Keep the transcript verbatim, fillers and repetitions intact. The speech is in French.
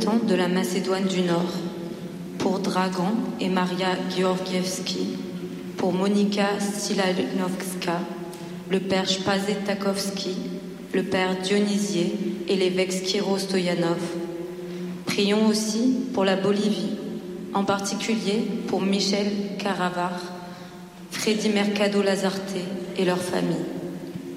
habitants de la Macédoine du Nord, pour Dragan et Maria Georgievski, pour Monika Stilanovska, le père Spazetakovski, le père Dionysier et l'évêque Skiro Stoyanov. Prions aussi pour la Bolivie, en particulier pour Michel Caravar, Freddy Mercado Lazarte et leurs familles.